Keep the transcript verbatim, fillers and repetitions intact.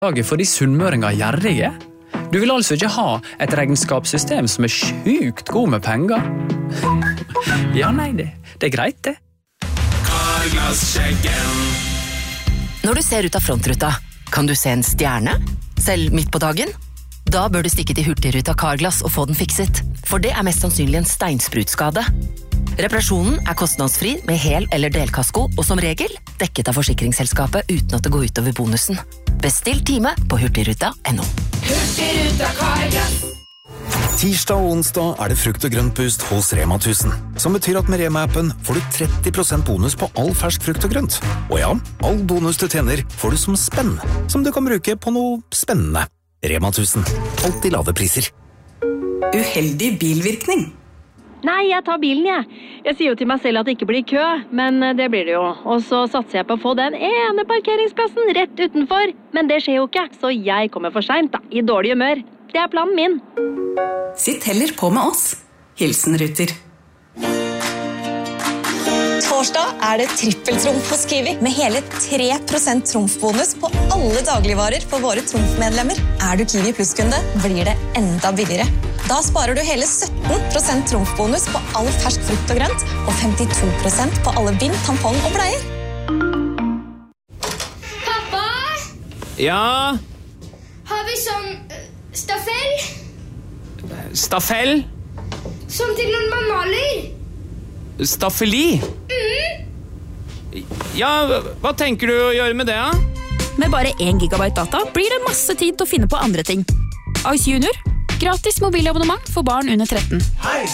Dagen for de sunnmøringer gjerrige. Du vil altså ikke ha et regnskapssystem som er sjukt god med penger? Ja, nei, det, det er greit, det. Karglass-sjekken. Når du ser ut av frontruta, kan du se en stjerne? Selv midt på dagen? Da bør du stikke til Hurtigruta Karglass og få den fikset, for det er mest sannsynlig en steinsprutskade. Reparasjonen er kostnadsfri med hel- eller delkasko, og som regel dekket av forsikringsselskapet uten at det går ut over bonusen. Bestill time på hurtigruta punktum no. Hurtigruta Karglass. Tirsdag og onsdag er det frukt og grønt boost hos Rema tusen, som betyr at med Rema-appen får du tretti prosent bonus på all fersk frukt og grønt. Og ja, all bonus du tjener får du som spenn, som du kan bruke på noe spennende. Rema tusen. Alltid lave priser. Uheldig bilvirkning. Nei, jeg tar bilen, jeg. Jeg sier jo til meg selv at det ikke blir kø, men det blir det jo. Og så satser jeg på å få den ene parkeringsplassen rett utenfor. Men det skjer jo ikke, så jeg kommer for sent da, i dårlig humør. Det er planen min. Sitt heller på med oss. Hilsen Ruter. Torsdag er det trippeltrumf på Kiwi med hele tre prosent trumfbonus på alle dagligvarer for våre trumfmedlemmer. Er du Kiwi Plus-kunde, blir det enda billigere. Da sparer du hele sytten prosent trumfbonus på all fersk frukt og grønt og femtito prosent på alle bind, tampong og bleier. Pappa? Ja? Har vi sånn uh, staffell? Staffell? Sånn til når man maler? Staffeli? Mm. Ja, hva tenker du å gjøre med det, da? Med bare én gigabyte data blir det masse tid til å finne på andre ting. Ice Junior. Gratis mobilabonnement for barn under tretten.